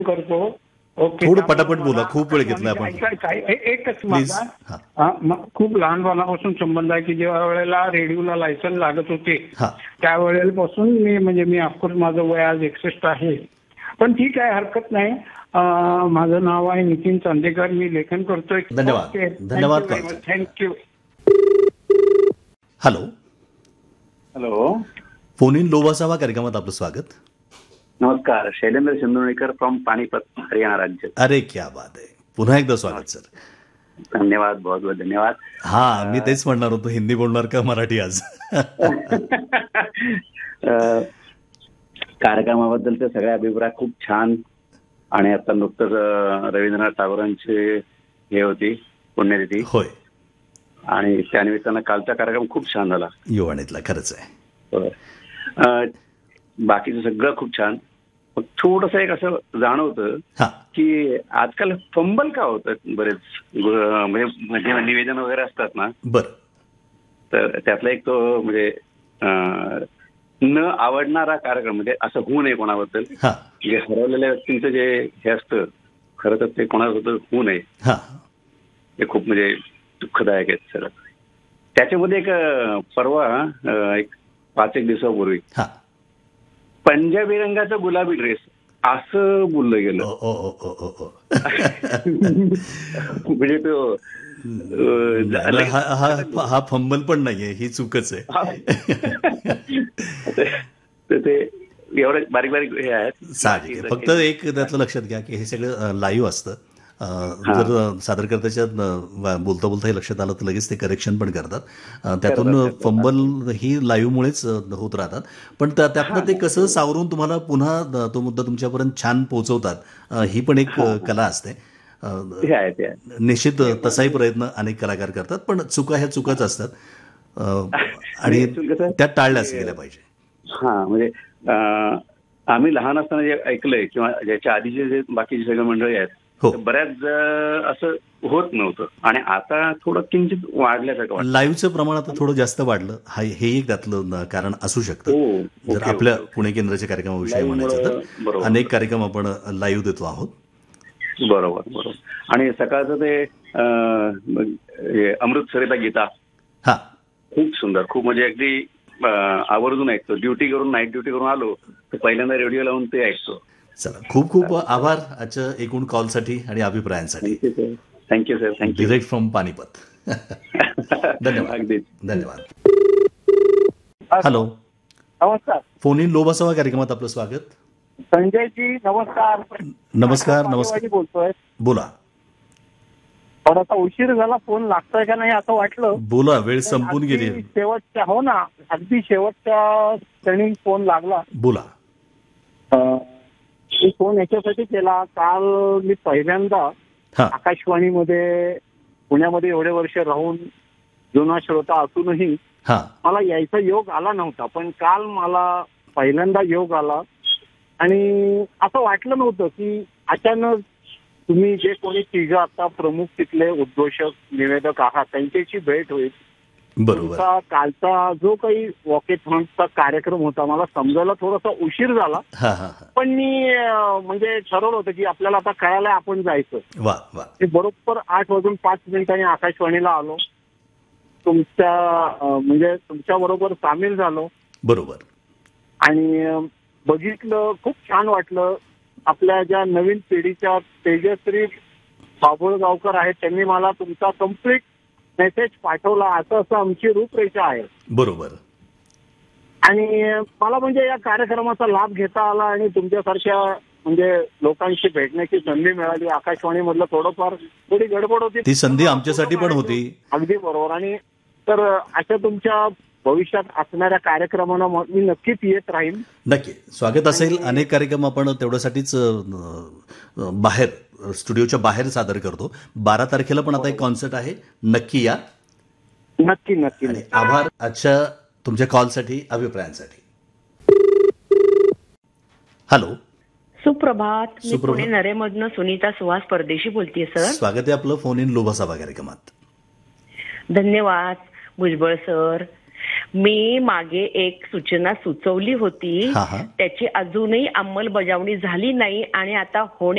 करतो. ओके. थोडं त्यामुळे पटापट बोला, मला खूप वेळ घेतलाय आपण. ऐकायचं आहे. एकच प्लीज. माझा खूप लहानपणापासून संबंध आहे की ज्या वेळेला रेडिओला लायसन लागत होते हा त्यावेळेपासून मी ऑफकोर्स माझं वय आज 61 आहे. पण ठीक आहे, हरकत नाही. माझं नाव आहे नितीन चांदेकर. मी लेखन करतोय. धन्यवाद. धन्यवाद call. Thank you. Hello. Hello. Phone in लोभासावा कार्यक्रमात आपलं स्वागत. नमस्कार. शैलेंद्र चंदुर्णीकर फ्रॉम पानिपत, हरियाणा राज्य. अरे क्या बात आहे. पुन्हा एकदा स्वागत सर. धन्यवाद, बहुत बहुत धन्यवाद. हा मी तेच म्हणणार होतो, हिंदी बोलणार का मराठी आज. कार्यक्रमाबद्दलचे सगळे अभिप्राय खूप छान. आणि आता नुकतंच रवींद्रनाथ टागोरांची हे होती पुण्यतिथी. होय. आणि त्यानिमित्तानं कालचा कार्यक्रम खूप छान झाला. युवाणीतला खरंच आहे. बाकीचं सगळं खूप छान. थोडस एक असं जाणवतं की आजकाल फंबल का होतं बरेच, म्हणजे निवेदन वगैरे असतात ना. बर. तर त्यातला एक तो म्हणजे न आवडणारा कार्यक्रम, म्हणजे असं होऊ नये कोणाबद्दल. जे हरवलेल्या व्यक्तींचं जे हे असतं खरं तर ते कोणाबद्दल होऊ नये. ते खूप म्हणजे दुःखदायक आहेत सर. त्याच्यामध्ये एक परवा एक 5-1 दिवसापूर्वी पंजाबी रंगाचा गुलाबी ड्रेस असं बोललं गेलं. म्हणजे तो हा फंबल पण नाहीये, ही चूकच आहे. ते एवढे बारीक बारीक हे आहेत. साहजिक. फक्त एक त्यातलं लक्षात घ्या की हे सगळं लाईव्ह असतं. जर सादरकर्त्याच्या बोलता बोलता हे लक्षात आलं तर लगेच ते करेक्शन पण करतात. त्यातून फंबल ही लाईव्हमुळेच होत राहतात. पण त्यातनं ते कसं सावरून तुम्हाला पुन्हा तो मुद्दा तुमच्यापर्यंत छान पोहोचवतात, ही पण एक कला असते. निश्चित तसाही प्रयत्न अनेक कलाकार करतात, पण चुका ह्या चुकाच असतात आणि त्या टाळल्याच गेल्या पाहिजे. म्हणजे आम्ही लहान असताना जे ऐकलंय किंवा ज्याच्या आधीचे जे बाकीची सगळी मंडळी आहेत बऱ्याच असं होत नव्हतं. आणि आता थोडं किंचित वाढल्यासारखं वाटतं. लाईव्हचं प्रमाण आता थोडं जास्त वाढलं, हे एक त्यातलं कारण असू शकतं. जर आपल्या पुणे केंद्राच्या कार्यक्रमाविषयी म्हणायचं तर अनेक कार्यक्रम आपण लाईव्ह देतो आहोत. बरोबर बरोबर. आणि सकाळचं ते अमृतसरिता गीता खूप सुंदर, खूप म्हणजे अगदी आवर्जून ऐकतो. ड्युटी करून, नाईट ड्युटी करून आलो तर पहिल्यांदा रेडिओ लावून ते ऐकतो. चला, खूप खूप आभार आजच्या एकूण कॉलसाठी आणि अभिप्रायांसाठी. Thank you sir. Thank you. Direct from Panipat. धन्यवाद. धन्यवाद. हॅलो. नमस्कार. फोन इन लोभासावा कार्यक्रमात आपलं स्वागत. संजयजी नमस्कार. नमस्कार. नमस्कार. बोलतोय. बोला. थोडासा उशीर झाला, फोन लागतोय का नाही असं वाटलं. बोला, वेळ संपून गेली. शेवटच्या, हो ना, अगदी शेवटच्या क्षणी फोन लागला. बोला. मी फोन याच्यासाठी केला, काल मी पहिल्यांदा आकाशवाणीमध्ये पुण्यामध्ये एवढे वर्ष राहून जुना श्रोता असूनही मला यायचा योग आला नव्हता. पण काल मला पहिल्यांदा योग आला आणि असं वाटलं नव्हतं की अचानक तुम्ही जे कोणी तिघं आता प्रमुख तिथले उद्घोषक निवेदक आहात त्यांच्याशी भेट होईल. तुमचा कालचा जो काही वॉकेथॉनचा कार्यक्रम होता मला समजायला थोडासा उशीर झाला. पण मी म्हणजे ठरवलं होतं की आपल्याला आता कळायला आपण जायचं. मी बरोबर 8:05 आकाशवाणीला आलो. तुमच्या बरोबर सामील झालो. बरोबर. आणि बघितलं, खूप छान वाटलं. आपल्या ज्या नवीन पिढीच्या तेजश्री बाभुळगावकर आहेत त्यांनी मला तुमचा कम्प्लीट मेसेज पाठवला. असं आमची रूपरेषा आहे. बरोबर. आणि मला म्हणजे या कार्यक्रमाचा लाभ घेता आला आणि तुमच्यासारख्या म्हणजे लोकांशी भेटण्याची संधी मिळाली. आकाशवाणी मधलं थोडी गडबड होती, ती संधी आमच्यासाठी पण होती. अगदी बरोबर. आणि तर अशा तुमच्या भविष्यात असणाऱ्या कार्यक्रमांना मी नक्कीच येत राहीन. नक्की स्वागत असेल. अनेक कार्यक्रम आपण तेवढ्यासाठीच बाहेर, स्टुडिओच्या बाहेर सादर करतो. 12 तारखेला पण आता एक कॉन्सर्ट आहे, नक्की या. नक्की नक्की. आभार आजच्या तुमच्या कॉलसाठी, अभिप्रायांसाठी. हॅलो. सुप्रभात. मी पुणे नरेमधनं सुनीता सुहास परदेशी बोलतेय सर. स्वागत आहे आपलं फोन इन लोभासावा कार्यक्रमात. धन्यवाद भुजबळ सर. मी मागे एक सूचना सुचवली होती, त्याची अजूनही अंमलबजावणी झाली नाही आणि आता होणे